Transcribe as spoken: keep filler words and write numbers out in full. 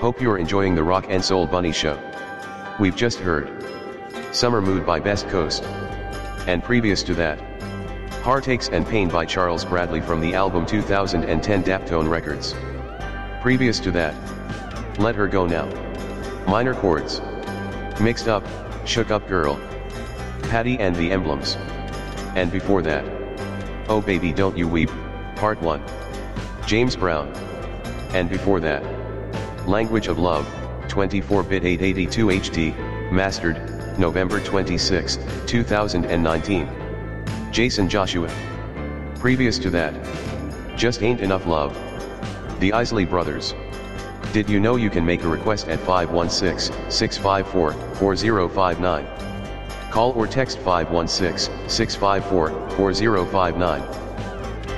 Hope you're enjoying the Rock and Soul Bunny Show. We've just heard Summer Mood by Best Coast. And previous to that, Heartaches and Pain by Charles Bradley from the album two thousand ten Daptone Records. Previous to that, Let Her Go Now, Minor Chords, Mixed Up, Shook Up Girl, Patty and the Emblems. And before that, Oh Baby Don't You Weep, Part one, James Brown. And before that, Language of Love, twenty-four bit eight eighty-two H D, mastered, November twenty-sixth, two thousand nineteen. Jason Joshua. Previous to that, Just Ain't Enough Love, The Isley Brothers. Did you know you can make a request at five one six, six five four, four zero five nine? Call or text five one six, six five four, four zero five nine.